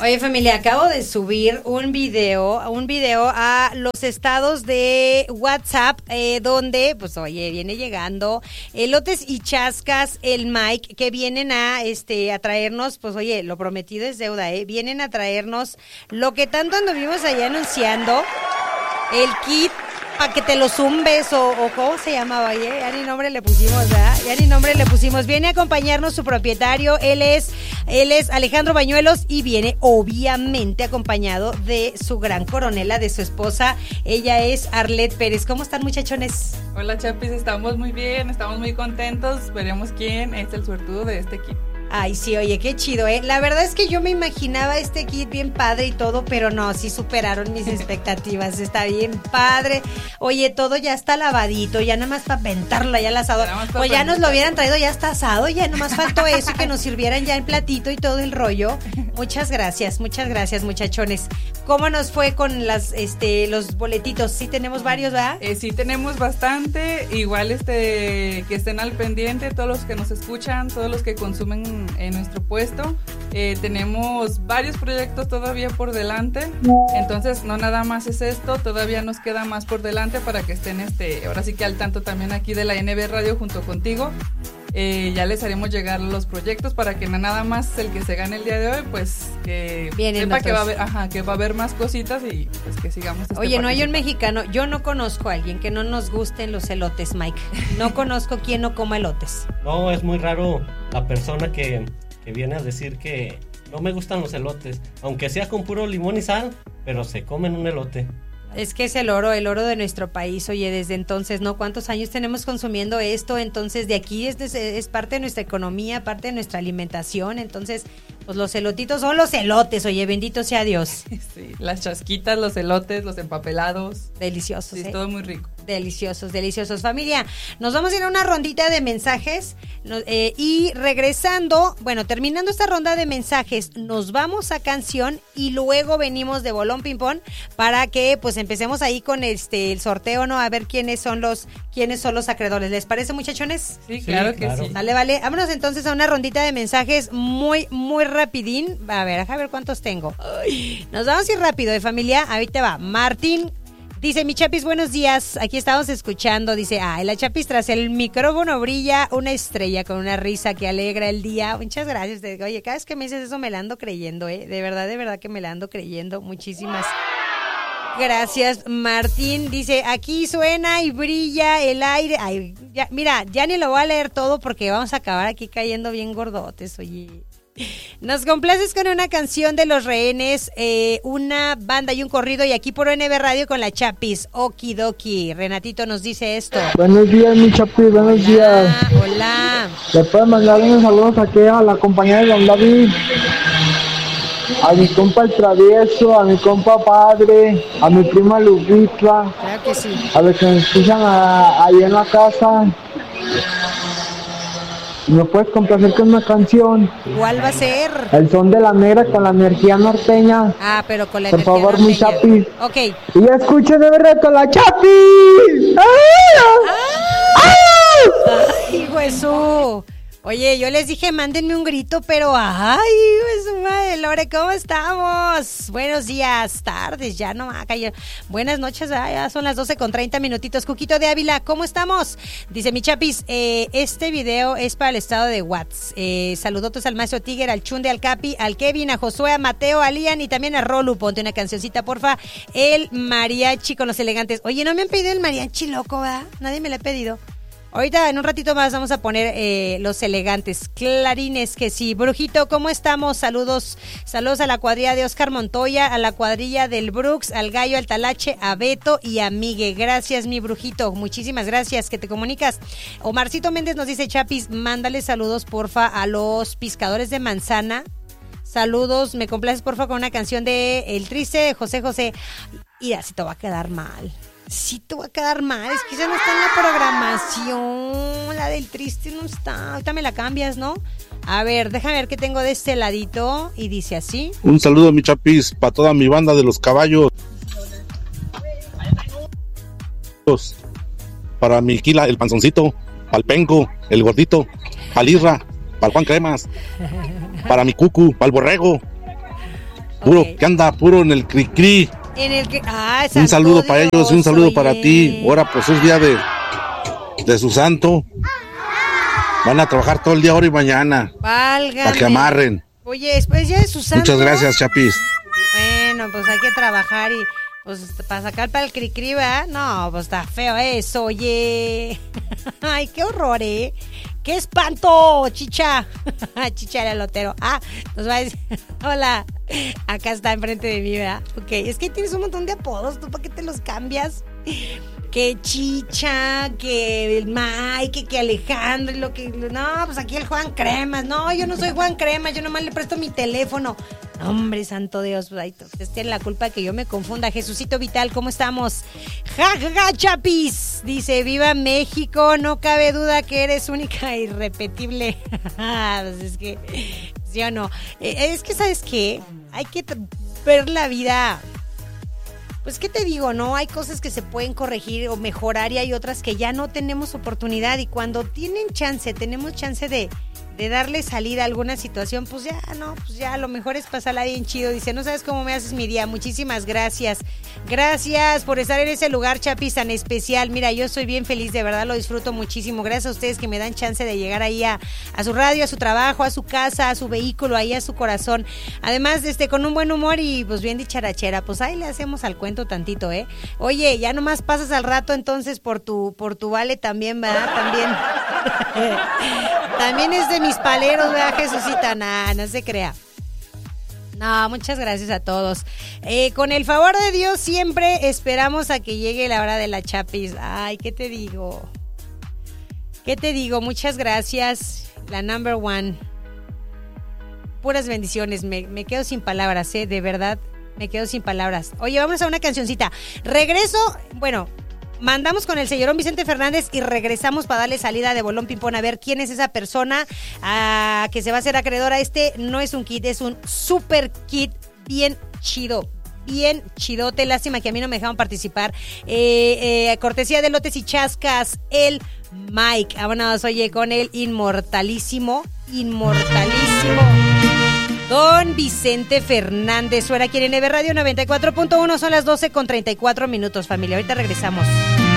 Oye, familia, acabo de subir un video a los estados de WhatsApp, donde, pues, oye, viene llegando Elotes y Chascas, el Mike, que vienen a traernos, pues, oye, lo prometido es deuda, vienen a traernos lo que tanto anduvimos allá anunciando, el kit para que te lo zumbes, o ¿cómo se llamaba? Ya ni nombre le pusimos, ¿verdad? Viene a acompañarnos su propietario, él es Alejandro Bañuelos, y viene obviamente acompañado de su gran coronela, de su esposa. Ella es Arlet Pérez. ¿Cómo están, muchachones? Hola, Chapis, estamos muy bien, estamos muy contentos. Veremos quién es el suertudo de este equipo. Ay, sí, oye, qué chido, ¿eh? La verdad es que yo me imaginaba este kit bien padre y todo, pero no, sí superaron mis expectativas. Está bien padre. Oye, todo ya está lavadito, ya nada más para aventarlo ya al asador. Pues ya nos lo hubieran traído, ya está asado, ya nomás faltó eso y que nos sirvieran ya el platito y todo el rollo. Muchas gracias, muchachones. ¿Cómo nos fue con los boletitos? Sí tenemos varios, ¿verdad? Sí tenemos bastante. Igual que estén al pendiente, todos los que nos escuchan, todos los que consumen en nuestro puesto. Tenemos varios proyectos todavía por delante, entonces no nada más es esto, todavía nos queda más por delante para que estén ahora sí que al tanto también aquí de la NB Radio junto contigo. Ya les haremos llegar los proyectos para que no nada más el que se gane el día de hoy, pues que sepa que va a haber más cositas y pues que sigamos. Oye, no hay un mexicano, yo no conozco a alguien que no nos gusten los elotes, Mike. No conozco quien no coma elotes. No, es muy raro la persona que viene a decir que no me gustan los elotes, aunque sea con puro limón y sal, pero se comen un elote. Es que es el oro de nuestro país, oye, desde entonces, ¿no? ¿Cuántos años tenemos consumiendo esto? Entonces, de aquí es parte de nuestra economía, parte de nuestra alimentación, entonces, pues los elotitos son los elotes, oye, bendito sea Dios. Sí, las chasquitas, los elotes, los empapelados. Deliciosos, sí, todo muy rico. Deliciosos. Familia, nos vamos a ir a una rondita de mensajes y regresando, bueno, terminando esta ronda de mensajes, nos vamos a canción y luego venimos de bolón ping-pong para que, pues, empecemos ahí con el sorteo, ¿no? A ver quiénes son los acreedores. ¿Les parece, muchachones? Sí, claro que sí. Dale, vale. Vámonos entonces a una rondita de mensajes muy rapidín. A ver cuántos tengo. Ay, nos vamos a ir rápido, de familia. Ahorita va. Martín dice: mi Chapis, buenos días. Aquí estamos escuchando. Dice: la Chapis, tras el micrófono brilla una estrella con una risa que alegra el día. Muchas gracias. Oye, cada vez que me dices eso me la ando creyendo, De verdad que me la ando creyendo. Muchísimas gracias, Martín. Dice: aquí suena y brilla el aire. Ay, ya, mira, ya ni lo voy a leer todo porque vamos a acabar aquí cayendo bien gordotes, oye. Nos complaces con una canción de Los Rehenes, una banda y un corrido, y aquí por NB Radio con la Chapis. Okidoki. Renatito nos dice esto. Buenos días, mi Chapis, buenos días. Hola. ¿Le puedes mandar unos saludos aquí a la compañía de Don David? A mi compa el Travieso, a mi compa Padre, a mi prima Lupita. Claro que sí. A los que me escuchan ahí en la casa. ¿Me puedes complacer con una canción? ¿Cuál va a ser? El son de la negra con la energía norteña. Pero con la por energía favor, norteña. mi Chapis. Ok. Y escuchen de verdad con la Chapis. ¡Ay, Jesús! Oye, yo les dije, mándenme un grito, pero ¡ay, Jesús, madre Lore! ¿Cómo estamos? Buenos días, tardes, ya no acá. Buenas noches, ya son las 12:30. Cuquito de Ávila, ¿cómo estamos? Dice mi Chapis, este video es para el estado de Watts. Saludotes al maestro Tiger, al Chunde, al Capi, al Kevin, a Josué, a Mateo, a Lian y también a Rolu. Ponte una cancioncita, porfa. El mariachi con los elegantes. Oye, no me han pedido el mariachi loco, ¿verdad? Nadie me lo ha pedido. Ahorita en un ratito más vamos a poner los elegantes clarines, que sí. Brujito, ¿cómo estamos? Saludos a la cuadrilla de Oscar Montoya, a la cuadrilla del Brooks, al Gallo, al Talache, a Beto y a Migue. Gracias, mi brujito, muchísimas gracias que te comunicas. Omarcito Méndez nos dice: Chapis, mándale saludos porfa a los pescadores de manzana. Saludos, me complaces porfa con una canción de El Triste de José José. Mira, si te va a quedar mal. Sí, te va a quedar mal, es que ya no está en la programación, la del Triste no está, ahorita me la cambias, ¿no? A ver, déjame ver qué tengo de este ladito, y dice así. Un saludo, mi Chapis, para toda mi banda de los caballos. Para mi Kila, el panzoncito, para el Penco, el gordito, para el Irra, para el Juan Cremas, para mi Cucu, para el Borrego, Puro, Ok. que anda puro en el cri-cri. En el que... Ah, Un saludo para ellos y un saludo para oye. ti. Ahora pues es día de su santo. Van a trabajar todo el día, ahora y mañana. Válgame. Para que amarren. Oye, después ya de Susana. Muchas gracias, Chapis. Bueno, pues hay que trabajar y pues para sacar para el cri-cri, ¿verdad? No, pues está feo eso, oye. Ay, qué horror, ¿eh? ¡Qué espanto, Chicha! Chicha el elotero. Ah, nos va a decir, hola, acá está enfrente de mí, ¿verdad? Ok, es que tienes un montón de apodos, ¿tú para qué te los cambias? Que Chicha, que el Mike, que Alejandro, y lo que... No, pues aquí el Juan Cremas. No, yo no soy Juan Cremas, yo nomás le presto mi teléfono. Hombre, santo Dios, pues ahí ustedes tienen la culpa de que yo me confunda. Jesucito Vital, ¿cómo estamos? Ja, ja, ja, Chapis. Dice, viva México, no cabe duda que eres única e irrepetible. Pues es que, ¿sí o no? Es que, ¿sabes qué? Hay que ver la vida... Pues, ¿qué te digo? No, hay cosas que se pueden corregir o mejorar y hay otras que ya no tenemos oportunidad. Y cuando tenemos chance de darle salida a alguna situación, pues ya, no, pues ya, lo mejor es pasarla bien chido. Dice, no sabes cómo me haces mi día. Muchísimas gracias. Gracias por estar en ese lugar, Chapis, tan especial. Mira, yo estoy bien feliz, de verdad, lo disfruto muchísimo. Gracias a ustedes que me dan chance de llegar ahí a su radio, a su trabajo, a su casa, a su vehículo, ahí a su corazón. Además, con un buen humor y pues bien dicharachera. Pues ahí le hacemos al cuento tantito, ¿eh? Oye, ya nomás pasas al rato entonces por tu vale también, ¿verdad? También. También es de mis paleros, ¿verdad, Jesucita? Nah, no se crea. No, muchas gracias a todos. Con el favor de Dios siempre esperamos a que llegue la hora de la Chapis. Ay, ¿qué te digo? ¿Qué te digo? Muchas gracias. La number one. Puras bendiciones. Me quedo sin palabras, de verdad. Me quedo sin palabras. Oye, vamos a una cancioncita. Regreso, bueno... Mandamos con el señorón Vicente Fernández y regresamos para darle salida de Bolón Pimpón a ver quién es esa persona que se va a hacer acreedora. No es un kit, es un super kit bien chido. Bien chidote, lástima que a mí no me dejaron participar. Cortesía de Lotes y Chascas, el Mike. Vámonos, oye, con el inmortalísimo Don Vicente Fernández. Suena aquí en NB Radio 94.1. Son las 12:34, familia. Ahorita regresamos.